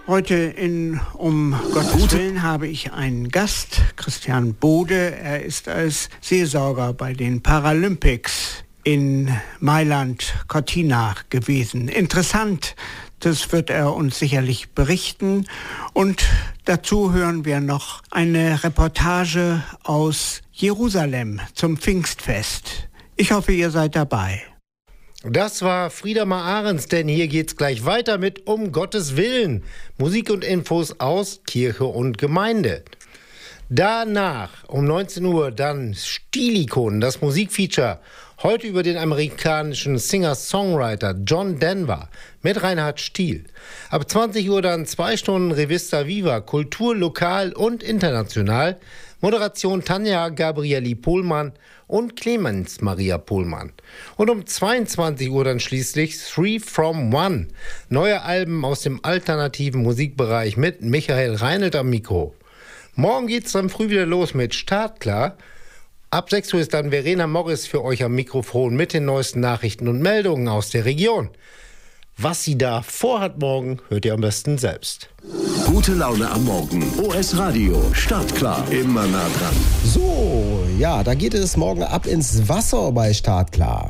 Heute in Um Gottes Willen habe ich einen Gast, Christian Bode. Er ist als Seelsorger bei den Paralympics in Mailand, Cortina gewesen. Interessant, das wird er uns sicherlich berichten. Und dazu hören wir noch eine Reportage aus Jerusalem zum Pfingstfest. Ich hoffe, ihr seid dabei. Das war Friedemann Ahrens, denn hier geht's gleich weiter mit Um Gottes Willen. Musik und Infos aus Kirche und Gemeinde. Danach um 19 Uhr dann Stilikonen, das Musikfeature. Heute über den amerikanischen Singer-Songwriter John Denver mit Reinhard Stiel. Ab 20 Uhr dann 2 Stunden Revista Viva, Kultur lokal und international. Moderation Tanja Gabrieli Pohlmann und Clemens Maria Pohlmann. Und um 22 Uhr dann schließlich 3 from 1. Neue Alben aus dem alternativen Musikbereich mit Michael Reinelt am Mikro. Morgen geht's dann früh wieder los mit Startklar. Ab 6 Uhr ist dann Verena Morris für euch am Mikrofon mit den neuesten Nachrichten und Meldungen aus der Region. Was sie da vorhat morgen, hört ihr am besten selbst. Gute Laune am Morgen. OS Radio. Startklar. Immer nah dran. So, ja, da geht es morgen ab ins Wasser bei Startklar.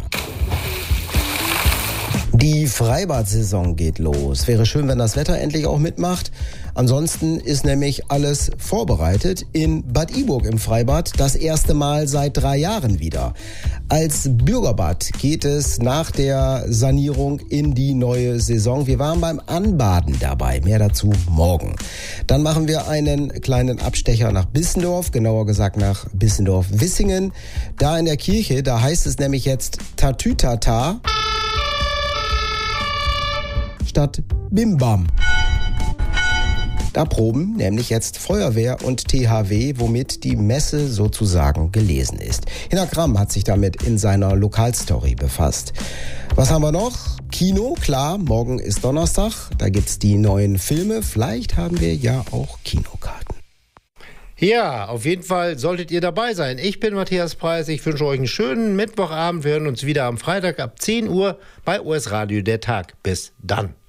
Die Freibad-Saison geht los. Wäre schön, wenn das Wetter endlich auch mitmacht. Ansonsten ist nämlich alles vorbereitet. In Bad Iburg im Freibad das erste Mal seit 3 Jahren wieder. Als Bürgerbad geht es nach der Sanierung in die neue Saison. Wir waren beim Anbaden dabei. Mehr dazu morgen. Dann machen wir einen kleinen Abstecher nach Bissendorf, genauer gesagt nach Bissendorf-Wissingen. Da in der Kirche, da heißt es nämlich jetzt Tatütata statt Bimbam. Da proben nämlich jetzt Feuerwehr und THW, womit die Messe sozusagen gelesen ist. Hinak Gramm hat sich damit in seiner Lokalstory befasst. Was haben wir noch? Kino, klar, morgen ist Donnerstag, da gibt's die neuen Filme. Vielleicht haben wir ja auch Kinokarten. Ja, auf jeden Fall solltet ihr dabei sein. Ich bin Matthias Preis, ich wünsche euch einen schönen Mittwochabend. Wir hören uns wieder am Freitag ab 10 Uhr bei OS Radio der Tag. Bis dann.